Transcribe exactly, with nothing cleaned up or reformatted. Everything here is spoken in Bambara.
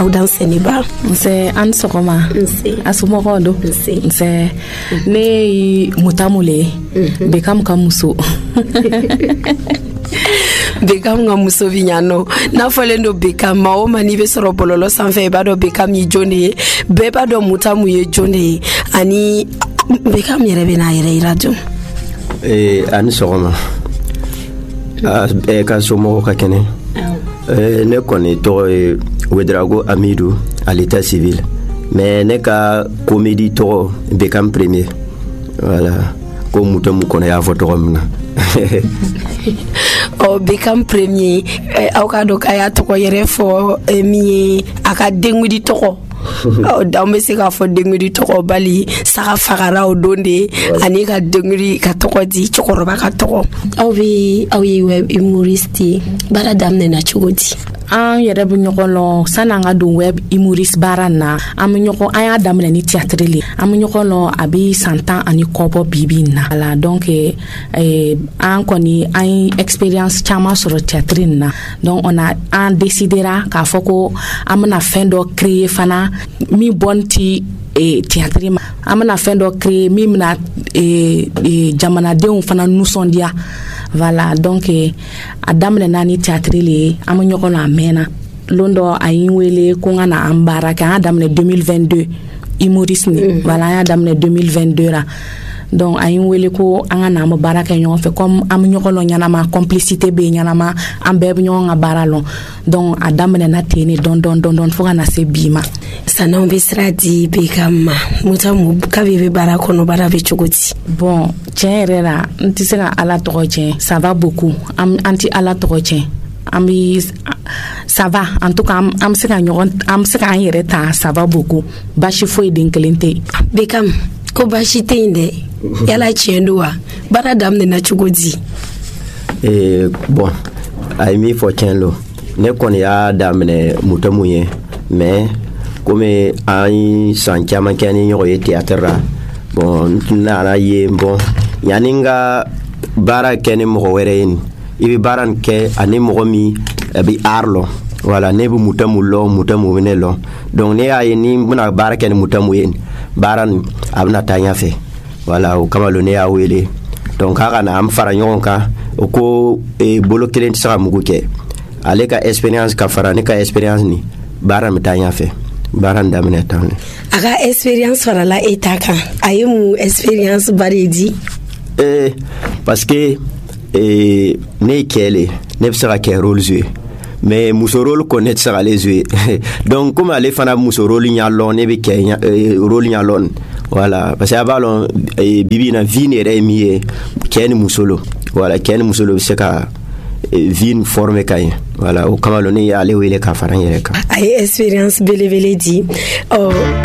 aw dan seniba nse an sogoma nse asumogo do nse nse ne mutamule bekam kamuso Bekam nga muso vinyano na folendo bekam ma o mani be soro bololo sanfɛ ba do bekam yi jone be ba do mutamu ye jone ani bekam yɛrɛ bɛ na yɛrɛ ira jo eh ani sogoma a e ka somo ka kene eh ne koni to Wedrago Amidou à l'état civil mais ne ka comédie to bekam premier voilà ko mutamu kono ya photo komna o bekam premier aw ka do kaya to ko yere fo mi aka dengudi to ko o dambe se ka fo dengudi to ko bali saka fagara o donde ani ka dengudi ka to ko di chokoroba ka to ko aw bi aw yi web humoriste bara damne na chugodi an yɛrɛ bɛ ɲɔgɔn lɔn sanni an ka don web humoriste baara na an bɛ ɲɔgɔn an y'a daminɛ ni théâtre le an bɛ ɲɔgɔn lɔn a bɛ san tan ani kɔ bɔ bi-bi in na voilà donc eh, an kɔni an ye expérience caman sɔrɔ théâtre in na donc on a an décidera k'a fɔ ko an bɛna fɛn dɔ créer fana min bɔn ti e théâtre ma an bɛna fɛn dɔ créer min bɛna e, e, jamanadenw fana nisɔndiya voilà donc a daminɛna ni théâtre le ye an bɛ ɲɔgɔn na a mɛnna lon dɔ a yi n wele ko n ka na an baara kɛ an y'a daminɛ deux mille vingt-deux humorisme mm-hmm. voilà an y'a daminɛ deux mille vingt-deux la donc a yi n wele ko an ka na an bɛ baara kɛ ɲɔgɔn fɛ comme an bɛ ɲɔgɔn lɔn ɲɛnama complicité bɛ yen ɲɛnama an bɛɛ bɛ ɲɔgɔn ka baara lɔn donc a daminɛna ten ne dɔn dɔn dɔn dɔn fo ka na se bi ma san'anw bɛ sira di bekam ma mutamu kabi bɛ baara kɔnɔ baara bɛ cogo di bon tiɲɛ yɛrɛ la n tɛ se ka ala tɔgɔ tiɲɛ ça va beaucoup an tɛ ala tɔgɔ tiɲɛ an bɛ ça va en tout cas an bɛ se ka ɲɔgɔn an bɛ se k'an yɛrɛ ta ça va beaucoup baasi foyi den kelen tɛ yen bekam ko baasi tɛ yen dɛ yala tiɲɛ don wa baara daminɛna cogo di eh bon a ye min fɔ tiɲɛ lo ne kɔni y'a daminɛ mutamu ye mais comme an ye san caman kɛ ni ɲɔgɔn ye théâtre la bon n nana ye bon yanni n ka baara kɛ ni mɔgɔ wɛrɛ ye i bɛ baara nin kɛ ani mɔgɔ min a bɛ art lɔn voilà ne bɛ mutamu lɔn mutamu bɛ ne lɔn donc ne y'a ye ni n bɛna baara kɛ ni mutamu ye baara nin a bɛna taa ɲɛfɛ voilà o kama lo ne y'a wele donc k'a ka na an fara ɲɔgɔn kan o ko bolo kelen tɛ se ka mugu kɛ ale ka expérience ka fara ne ka expérience ni baara bɛ taa ɲɛfɛ baara nin daminɛ tan ne a ka expérience farala e ta kan a ye mun expérience bari di eh parce que eh ne ye cɛ le ne bɛ se ka kɛ rôle jouer mais muso rôle ko ne tɛ se k'ale jouer donc comme ale fana muso rôle ɲa lɔn ne bɛ kɛ rôle ɲa lɔn voilà parce que a b'a lɔn bibi in na vie nin yɛrɛ ye min ye cɛ ni muso lo voilà cɛ ni muso lo bɛ se ka vie nin former ka ɲɛ voilà o kama lo ne y'ale wele ka fara n yɛrɛ kan a ye expérience belebele di ɔ